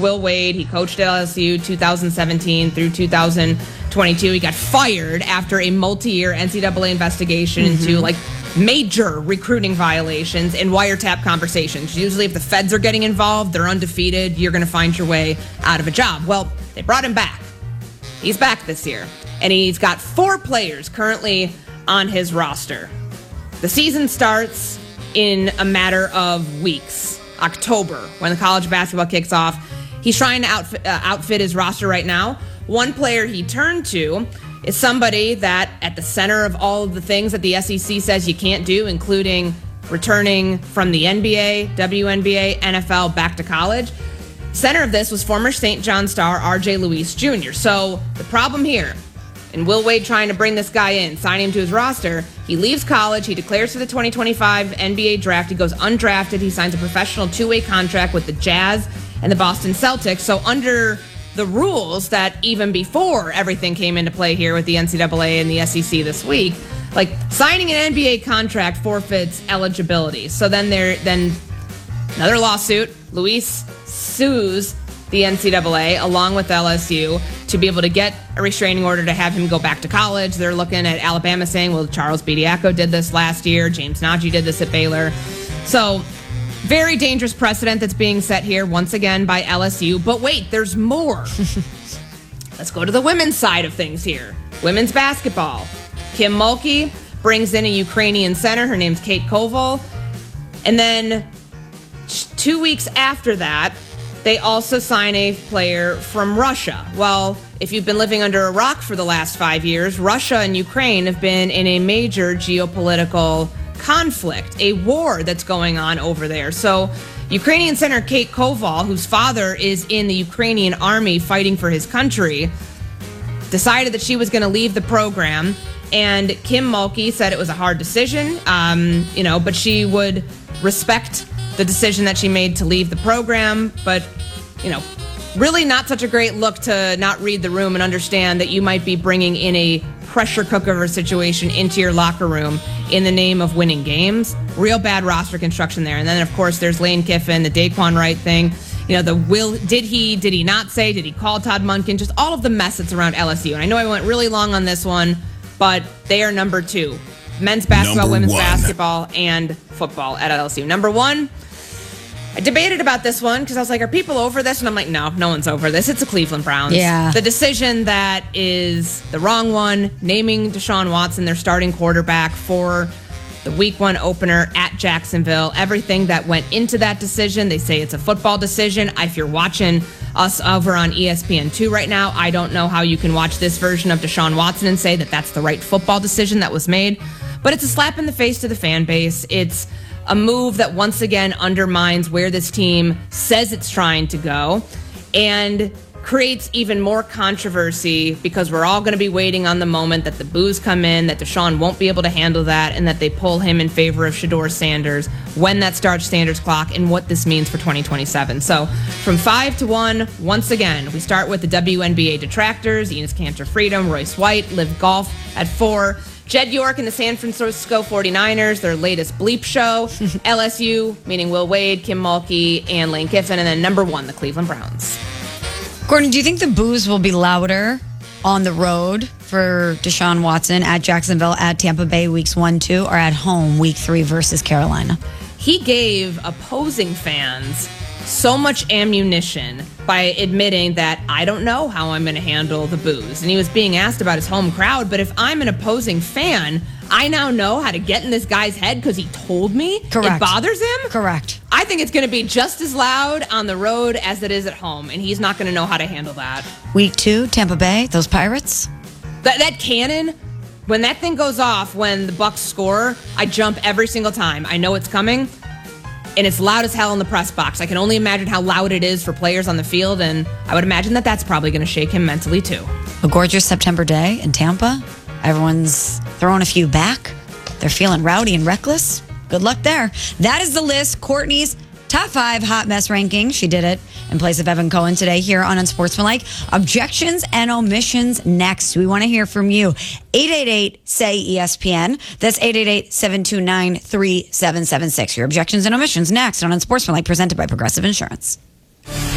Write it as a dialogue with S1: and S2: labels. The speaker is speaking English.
S1: Will Wade. He coached at LSU 2017 through 2022. He got fired after a multi-year NCAA investigation into like major recruiting violations and wiretap conversations. Usually if the feds are getting involved, they're undefeated. You're going to find your way out of a job. Well, they brought him back. He's back this year. And he's got 4 players currently on his roster. The season starts in a matter of weeks. October, when the college basketball kicks off. He's trying to outfit his roster right now. One player he turned to is somebody that at the center of all of the things that the SEC says you can't do, including returning from the NBA, WNBA, NFL, back to college. Center of this was former St. John star R.J. Luis Jr. So the problem here, and Will Wade trying to bring this guy in, sign him to his roster, he leaves college, he declares for the 2025 NBA draft, he goes undrafted, he signs a professional 2-way contract with the Jazz and the Boston Celtics. So under the rules that even before everything came into play here with the NCAA and the SEC this week, like signing an NBA contract forfeits eligibility. So then another lawsuit, Luis sues the NCAA along with LSU to be able to get a restraining order to have him go back to college. They're looking at Alabama saying, well, Charles Bediako did this last year. James Nagy did this at Baylor. So very dangerous precedent that's being set here once again by LSU. But wait, there's more. Let's go to the women's side of things here. Women's basketball. Kim Mulkey brings in a Ukrainian center. Her name's Kate Koval. And then 2 weeks after that, they also sign a player from Russia. Well, if you've been living under a rock for the last 5 years, Russia and Ukraine have been in a major geopolitical conflict, a war that's going on over there. So Ukrainian center Kate Koval, whose father is in the Ukrainian army fighting for his country, decided that she was going to leave the program. And Kim Mulkey said it was a hard decision, but she would respect the decision that she made to leave the program, but, really not such a great look to not read the room and understand that you might be bringing in a pressure cooker of a situation into your locker room in the name of winning games. Real bad roster construction there. And then, of course, there's Lane Kiffin, the Daquan Wright thing. Did he not say, did he call Todd Monken? Just all of the mess that's around LSU. And I know I went really long on this one, but they are number 2. Men's basketball, women's basketball, and football at LSU. Number 1, I debated about this one because I was like, are people over this? And I'm like, no one's over this. It's the Cleveland Browns.
S2: Yeah.
S1: The decision that is the wrong one, naming Deshaun Watson their starting quarterback for the week 1 opener at Jacksonville. Everything that went into that decision, they say it's a football decision. If you're watching us over on ESPN2 right now, I don't know how you can watch this version of Deshaun Watson and say that that's the right football decision that was made. But it's a slap in the face to the fan base. It's a move that once again undermines where this team says it's trying to go and creates even more controversy because we're all going to be waiting on the moment that the boos come in, that Deshaun won't be able to handle that, and that they pull him in favor of Shedeur Sanders when that starts Sanders' clock and what this means for 2027. So from 5 to 1, once again, we start with the WNBA detractors, Enes Kanter Freedom, Royce White, Liv Golf at 4. Jed York and the San Francisco 49ers, their latest bleep show. LSU, meaning Will Wade, Kim Mulkey, and Lane Kiffin. And then number 1, the Cleveland Browns.
S2: Gordon, do you think the boos will be louder on the road for Deshaun Watson at Jacksonville, at Tampa Bay weeks 1, 2, or at home week 3 versus Carolina?
S1: He gave opposing fans so much ammunition by admitting that I don't know how I'm going to handle the boos. And he was being asked about his home crowd, but if I'm an opposing fan, I now know how to get in this guy's head because he told me.
S2: Correct.
S1: It bothers him.
S2: Correct.
S1: I think it's going to be just as loud on the road as it is at home, and he's not going to know how to handle that.
S2: Week 2, Tampa Bay, those Pirates.
S1: That cannon, when that thing goes off, when the Bucks score, I jump every single time. I know it's coming. And it's loud as hell in the press box. I can only imagine how loud it is for players on the field, and I would imagine that that's probably going to shake him mentally too.
S2: A gorgeous September day in Tampa. Everyone's throwing a few back. They're feeling rowdy and reckless. Good luck there. That is the list. Courtney's top 5 hot mess ranking. She did it in place of Evan Cohen today here on Unsportsmanlike. Objections and omissions next. We want to hear from you. 888-SAY-ESPN. That's 888-729-3776. Your objections and omissions next on Unsportsmanlike, presented by Progressive Insurance.